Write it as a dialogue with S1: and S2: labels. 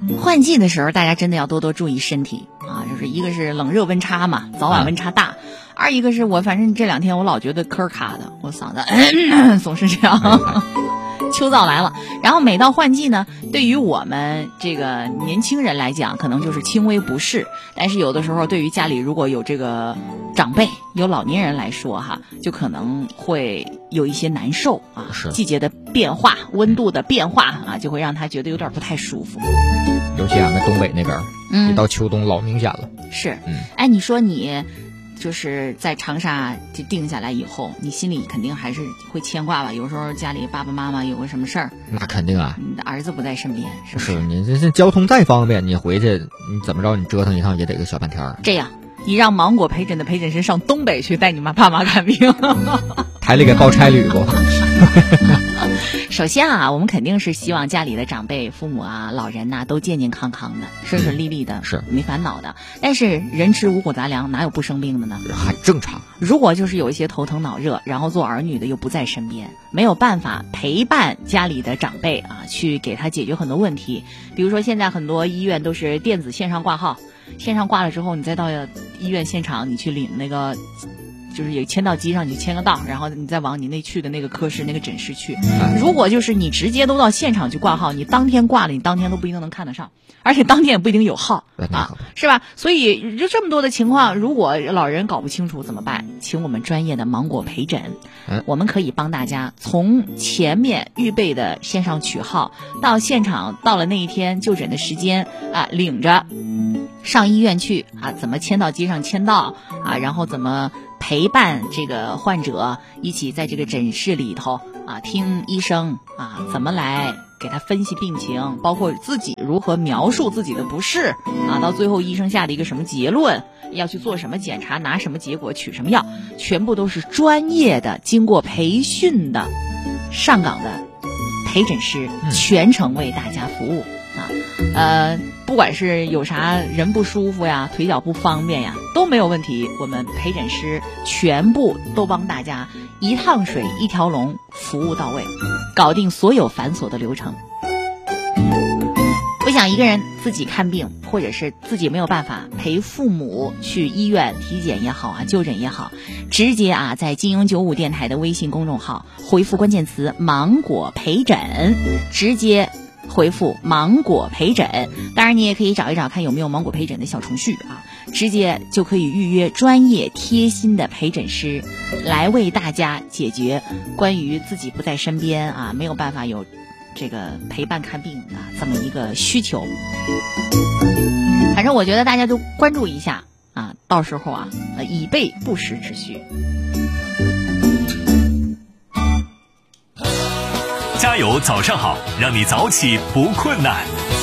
S1: 换季的时候，大家真的要多多注意身体啊，就是一个是冷热温差嘛，早晚温差大。二一个是我反正这2天我老觉得咳卡的，我嗓子总是这样。秋燥来了，然后每到换季呢，对于我们这个年轻人来讲，可能就是轻微不适，但是有的时候对于家里如果有这个长辈、有老年人来说哈，就可能会有一些难受啊。季节的变化、温度的变化啊，就会让他觉得有点不太舒服。
S2: 尤其俺们东北那边，一到秋冬老明显了。
S1: 是，哎，你说你就是在长沙就定下来以后，你心里肯定还是会牵挂吧？有时候家里爸爸妈妈有个什么事儿，
S2: 那肯定啊，
S1: 你的儿子不在身边，是不是？
S2: 你这交通再方便，你回去你怎么着，你折腾一趟也得个小半天。
S1: 这样，你让芒果陪诊的陪诊师上东北去带你爸妈看病，
S2: 台里给报差旅不？
S1: 首先啊，我们肯定是希望家里的长辈、父母啊、老人呐、都健健康康的、顺顺利利的，
S2: 是
S1: 没烦恼的。但是人吃五谷杂粮，哪有不生病的呢？
S2: 很正常。
S1: 如果就是有一些头疼脑热，然后做儿女的又不在身边，没有办法陪伴家里的长辈啊，去给他解决很多问题。比如说现在很多医院都是电子线上挂号，线上挂了之后，你再到医院现场，你去领那个。就是也签到机上，你就签个到，然后你再往你那去的那个科室、那个诊室去。如果就是你直接都到现场去挂号，你当天挂了，你当天都不一定能看得上，而且当天也不一定有号啊，是吧？所以就这么多的情况，如果老人搞不清楚怎么办？请我们专业的芒果陪诊，我们可以帮大家从前面预备的线上取号到现场，到了那一天就诊的时间啊，领着上医院去啊，怎么签到机上签到啊，然后怎么陪伴这个患者一起在这个诊室里头啊，听医生啊怎么来给他分析病情，包括自己如何描述自己的不适啊，到最后医生下的一个什么结论，要去做什么检查，拿什么结果，取什么药，全部都是专业的经过培训的上岗的陪诊师，全程为大家服务啊。不管是有啥人不舒服呀，腿脚不方便呀，都没有问题，我们陪诊师全部都帮大家一趟水一条龙，服务到位，搞定所有繁琐的流程。不想一个人自己看病，或者是自己没有办法陪父母去医院体检也好啊，就诊也好，直接啊在金鹰95电台的微信公众号回复关键词芒果陪诊，直接回复芒果陪诊。当然你也可以找一找看有没有芒果陪诊的小程序啊，直接就可以预约专业贴心的陪诊师来为大家解决关于自己不在身边啊，没有办法有这个陪伴看病啊这么一个需求。反正我觉得大家都关注一下啊，到时候啊以备不时之需。
S3: 加油早上好，让你早起不困难。